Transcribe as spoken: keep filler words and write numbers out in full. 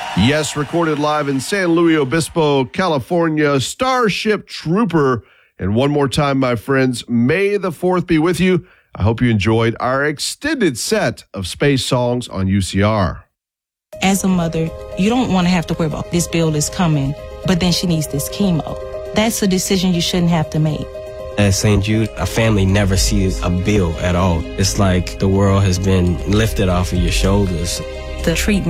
Yes, recorded live in San Luis Obispo, California, Starship Trooper. And one more time, my friends, May the fourth be with you. I hope you enjoyed our extended set of space songs on U C R. As a mother, you don't want to have to worry about this bill is coming, but then she needs this chemo. That's a decision you shouldn't have to make. At Saint Jude, a family never sees a bill at all. It's like the world has been lifted off of your shoulders. The treatment